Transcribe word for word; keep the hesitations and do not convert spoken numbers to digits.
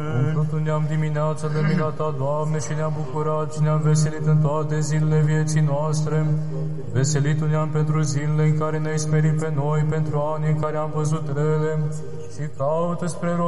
Umplut ne-am dimineața de mila Ta, Doamne, și ne-am bucurat și ne-am veselit în toate zilele vieții noastre. Veselitul ne-am pentru zilele în care ne-ai smerit pe noi, pentru anii în care am văzut rele, și caută spre rog